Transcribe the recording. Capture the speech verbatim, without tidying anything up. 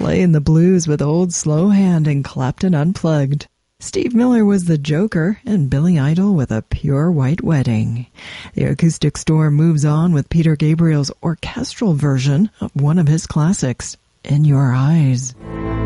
playing the blues with Old Slow Hand and Clapton Unplugged. Steve Miller was the Joker, and Billy Idol with A Pure White Wedding. The Acoustic Storm moves on with Peter Gabriel's orchestral version of one of his classics, In Your Eyes.